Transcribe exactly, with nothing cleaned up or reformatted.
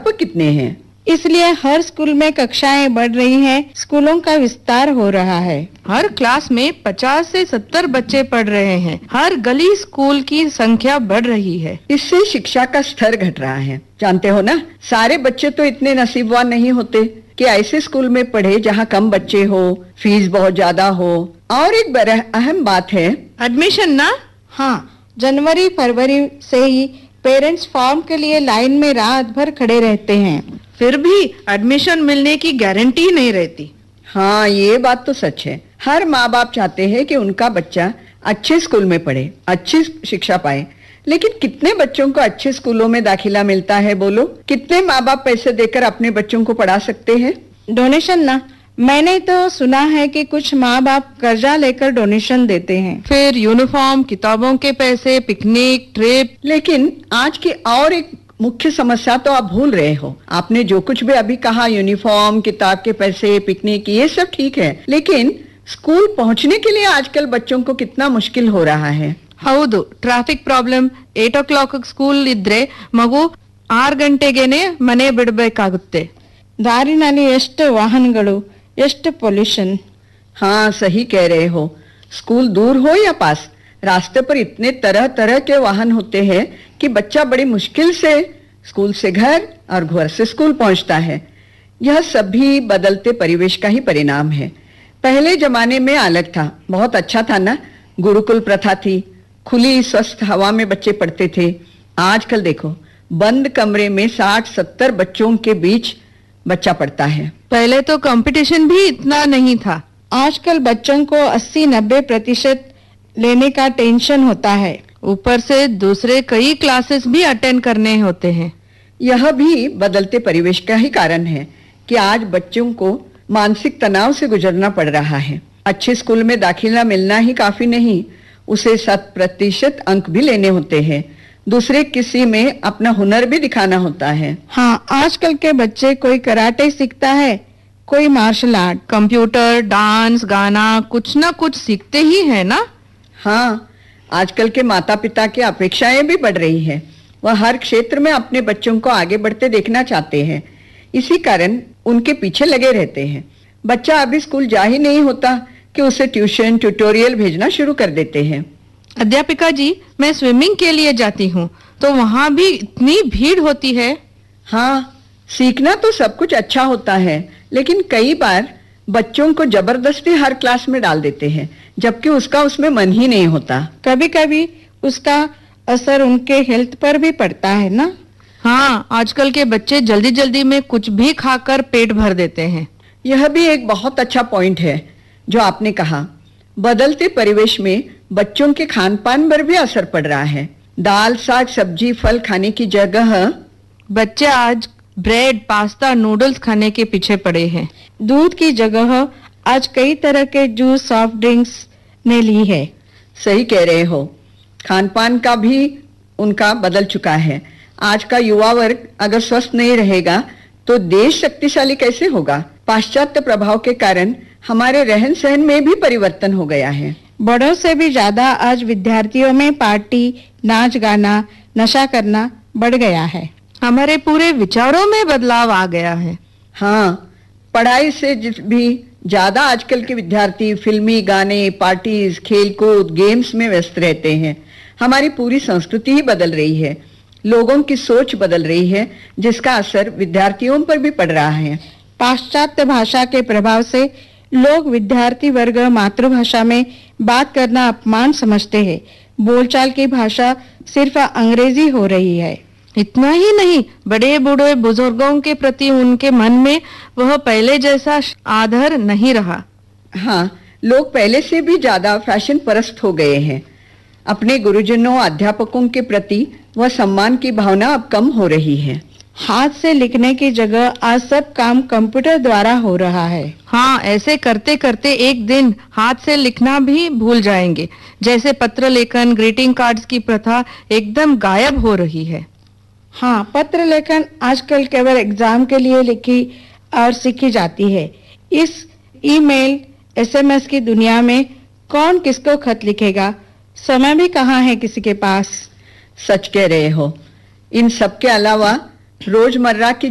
अध्यापक कितने हैं? इसलिए हर स्कूल में कक्षाएं बढ़ रही हैं, स्कूलों का विस्तार हो रहा है। हर क्लास में पचास से सत्तर बच्चे पढ़ रहे हैं। हर गली स्कूल की संख्या बढ़ रही है। इससे शिक्षा का स्तर घट रहा है। जानते हो ना, सारे बच्चे तो इतने नसीबवान नहीं होते कि ऐसे स्कूल में पढ़े जहाँ कम बच्चे हो, फीस बहुत ज्यादा हो। और एक बड़ा अहम बात है एडमिशन ना। हाँ, जनवरी फरवरी से ही पेरेंट्स फॉर्म के लिए लाइन में रात भर खड़े रहते हैं, फिर भी एडमिशन मिलने की गारंटी नहीं रहती। हाँ, ये बात तो सच है। हर माँ बाप चाहते हैं कि उनका बच्चा अच्छे स्कूल में पढ़े, अच्छी शिक्षा पाए, लेकिन कितने बच्चों को अच्छे स्कूलों में दाखिला मिलता है बोलो? कितने माँ बाप पैसे देकर अपने बच्चों को पढ़ा सकते हैं? डोनेशन ना। मैंने तो सुना है कि कुछ माँ बाप कर्जा लेकर डोनेशन देते हैं। फिर यूनिफॉर्म, किताबों के पैसे, पिकनिक, ट्रिप। लेकिन आज की और एक मुख्य समस्या तो आप भूल रहे हो। आपने जो कुछ भी अभी कहा, यूनिफॉर्म, किताब के पैसे, पिकनिक, ये सब ठीक है, लेकिन स्कूल पहुंचने के लिए आजकल बच्चों को कितना मुश्किल हो रहा है। ಹೌದು, ಟ್ರಾಫಿಕ್ ಪ್ರಾಬ್ಲಮ್. ಏಟ್ ಓ ಕ್ಲಾಕ್ ಸ್ಕೂಲ್ ಇದ್ರೆ ಮಗು ಆರು ಗಂಟೆಗೆನೆ ಮನೆ ಬಿಡಬೇಕಾಗುತ್ತೆ. ದಾರಿನಲ್ಲಿ ಎಷ್ಟು ವಾಹನಗಳು, ಎಷ್ಟು ಪೊಲ್ಯೂಷನ್. हाँ, सही कह रहे हो। स्कूल दूर हो या पास, रास्ते पर इतने तरह तरह के वाहन होते हैं कि बच्चा बड़ी मुश्किल से स्कूल से घर और घर से स्कूल पहुंचता है। यह सभी बदलते परिवेश का ही परिणाम है। पहले जमाने में अलग था, बहुत अच्छा था ना। गुरुकुल प्रथा थी, खुली स्वस्थ हवा में बच्चे पढ़ते थे। आजकल देखो, बंद कमरे में साठ सत्तर बच्चों के बीच बच्चा पढ़ता है। पहले तो कंपटीशन भी इतना नहीं था। आजकल बच्चों को अस्सी नब्बे प्रतिशत लेने का टेंशन होता है। ऊपर से दूसरे कई क्लासेस भी अटेंड करने होते हैं। यह भी बदलते परिवेश का ही कारण है कि आज बच्चों को मानसिक तनाव से गुजरना पड़ रहा है। अच्छे स्कूल में दाखिला मिलना ही काफी नहीं, उसे शत प्रतिशत अंक भी लेने होते हैं। दूसरे किसी में अपना हुनर भी दिखाना होता है। हाँ, आजकल के बच्चे कोई कराटे सीखता है, कोई मार्शल आर्ट, कंप्यूटर, डांस, गाना, कुछ ना कुछ सीखते ही है ना। हाँ, आजकल के माता पिता की अपेक्षाएं भी बढ़ रही है। वह हर क्षेत्र में अपने बच्चों को आगे बढ़ते देखना चाहते हैं, इसी कारण उनके पीछे लगे रहते हैं। बच्चा अभी स्कूल जा ही नहीं होता कि उसे ट्यूशन, ट्यूटोरियल भेजना शुरू कर देते हैं। अध्यापिका जी, मैं स्विमिंग के लिए जाती हूँ, तो वहाँ भी इतनी भीड़ होती है। हाँ, सीखना तो सब कुछ अच्छा होता है, लेकिन कई बार बच्चों को जबरदस्ती हर क्लास में डाल देते हैं, जबकि उसका उसमें मन ही नहीं होता। कभी कभी उसका असर उनके हेल्थ पर भी पड़ता है ना। हाँ, आजकल के बच्चे जल्दी जल्दी में कुछ भी खाकर पेट भर देते हैं। यह भी एक बहुत अच्छा पॉइंट है जो आपने कहा। बदलते परिवेश में बच्चों के खान पान पर भी असर पड़ रहा है। दाल, साग, सब्जी, फल खाने की जगह बच्चे आज ब्रेड, पास्ता, नूडल्स खाने के पीछे पड़े हैं। दूध की जगह आज कई तरह के जूस, सॉफ्ट ड्रिंक्स ने ली है। सही कह रहे हो, खान पान का भी उनका बदल चुका है। आज का युवा वर्ग अगर स्वस्थ नहीं रहेगा तो देश शक्तिशाली कैसे होगा? पाश्चात्य प्रभाव के कारण हमारे रहन सहन में भी परिवर्तन हो गया है। बड़ों से भी ज्यादा आज विद्यार्थियों में पार्टी, नाच गाना, नशा करना बढ़ गया है। हमारे पूरे विचारों में बदलाव आ गया है। हाँ, पढ़ाई से भी ज्यादा आजकल के विद्यार्थी फिल्मी गाने, पार्टीज, खेलकूद, गेम्स में व्यस्त रहते हैं। हमारी पूरी संस्कृति ही बदल रही है, लोगों की सोच बदल रही है, जिसका असर विद्यार्थियों पर भी पड़ रहा है। पाश्चात्य भाषा के प्रभाव से लोग विद्यार्थी वर्ग मातृभाषा में बात करना अपमान समझते हैं। बोलचाल की भाषा सिर्फ अंग्रेजी हो रही है। इतना ही नहीं, बड़े बूढ़े बुजुर्गों के प्रति उनके मन में वह पहले जैसा आदर नहीं रहा। हाँ, लोग पहले से भी ज्यादा फैशन परस्त हो गए हैं। अपने गुरुजनों, अध्यापकों के प्रति वह सम्मान की भावना अब कम हो रही है। हाथ से लिखने की जगह आज सब काम कंप्यूटर द्वारा हो रहा है। हाँ, ऐसे करते करते एक दिन हाथ से लिखना भी भूल जाएंगे। जैसे पत्र लेखन, ग्रीटिंग कार्ड्स की प्रथा एकदम गायब हो रही है। हाँ, पत्र लेखन आजकल केवल एग्जाम के लिए लिखी और सीखी जाती है। इस ईमेल, एसएमएस की दुनिया में कौन किसको खत लिखेगा? समय भी कहाँ है किसी के पास। सच कह रहे हो। इन सब के अलावा रोजमर्रा की